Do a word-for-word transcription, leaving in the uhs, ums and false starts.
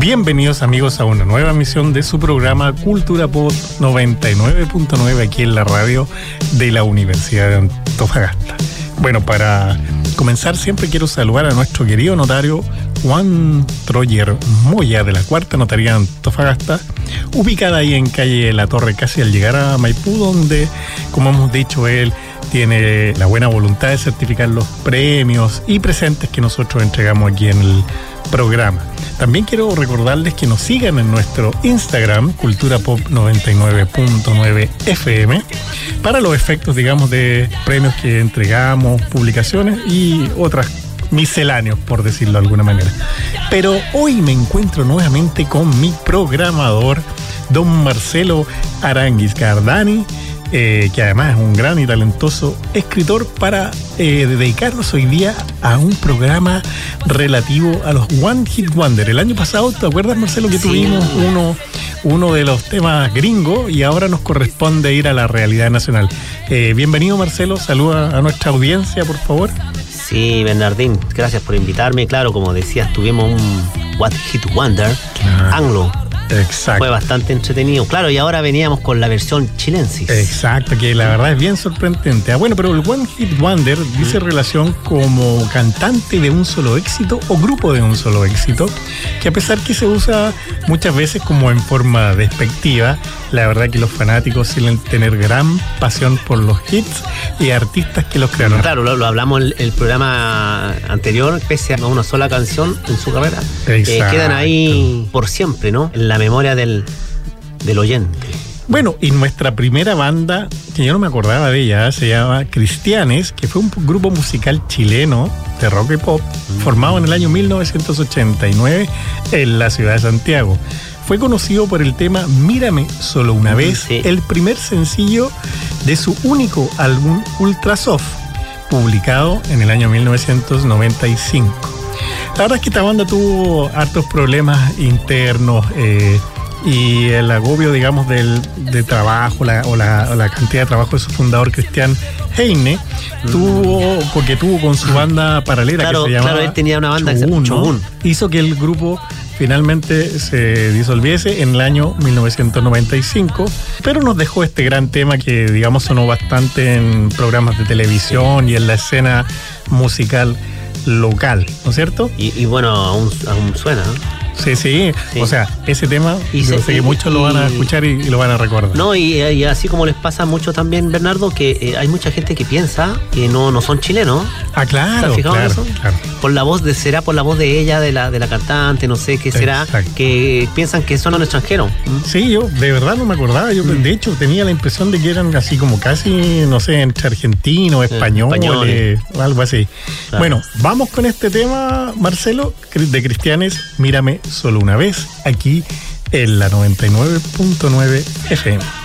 Bienvenidos amigos a una nueva emisión de su programa Cultura Pop noventa y nueve punto nueve aquí en la radio de la Universidad de Antofagasta. Bueno, para comenzar siempre quiero saludar a nuestro querido notario Juan Troyer Moya de la Cuarta Notaría de Antofagasta, ubicada ahí en calle La Torre, casi al llegar a Maipú, donde, como hemos dicho, él tiene la buena voluntad de certificar los premios y presentes que nosotros entregamos aquí en el programa. También quiero recordarles que nos sigan en nuestro Instagram, Cultura Pop noventa y nueve punto nueve F M, para los efectos, digamos, de premios que entregamos, publicaciones y otras misceláneos, por decirlo de alguna manera. Pero hoy me encuentro nuevamente con mi programador, don Marcelo Aranguis Cardani, Eh, que además es un gran y talentoso escritor, para eh, dedicarnos hoy día a un programa relativo a los One Hit Wonder. El año pasado, ¿te acuerdas, Marcelo, que sí. tuvimos uno, uno de los temas gringos y ahora nos corresponde ir a la realidad nacional? Eh, bienvenido, Marcelo, saluda a nuestra audiencia, por favor. Sí, Bernardín, gracias por invitarme. Claro, como decías, tuvimos un One Hit Wonder claro. anglo. Exacto. Fue bastante entretenido. Claro, y ahora veníamos con la versión chilensis. Exacto, que la verdad es bien sorprendente. Ah, bueno, pero el One Hit Wonder dice mm. relación como cantante de un solo éxito o grupo de un solo éxito, que a pesar que se usa muchas veces como en forma despectiva, la verdad que los fanáticos suelen tener gran pasión por los hits y artistas que los crearon. Claro, lo, lo hablamos en el programa anterior, pese a una sola canción en su carrera, eh, quedan ahí por siempre, ¿no? En la memoria del, del oyente. Bueno, y nuestra primera banda, que yo no me acordaba de ella, se llama Cristianes, que fue un grupo musical chileno de rock y pop, mm. formado en el año mil novecientos ochenta y nueve en la ciudad de Santiago. Fue conocido por el tema Mírame Solo Una Vez, sí. el primer sencillo de su único álbum Ultra Soft, publicado en el año mil novecientos noventa y cinco. La verdad es que esta banda tuvo hartos problemas internos eh, y el agobio, digamos, del de trabajo la, o, la, o la cantidad de trabajo de su fundador, Cristian Heine, mm. tuvo, porque tuvo con su banda paralela claro, que se llamaba Claro, él tenía una banda Shogun, que se llama Shogun. ¿no? Hizo que el grupo finalmente se disolviese en el año mil novecientos noventa y cinco, pero nos dejó este gran tema que, digamos, sonó bastante en programas de televisión y en la escena musical local, ¿no es cierto? Y, y bueno, aún, aún suena, ¿no? Sí, sí, sí, o sea, ese tema y yo se, sé que y, muchos y, lo van a escuchar y, y lo van a recordar. No, y, y así como les pasa mucho también, Bernardo, que eh, hay mucha gente que piensa que no, no son chilenos. Ah, claro, ¿Estás fijado claro, en eso? Claro. Por la voz de, será por la voz de ella, de la, de la cantante, no sé qué será, exacto. que piensan que son extranjeros. Sí, yo de verdad no me acordaba, yo mm. de hecho tenía la impresión de que eran así como casi, no sé, entre argentinos, españoles, españoles. o algo así. Claro. Bueno, vamos con este tema, Marcelo, de Cristianes, Mírame Solo Una Vez, aquí en la noventa y nueve punto nueve F M.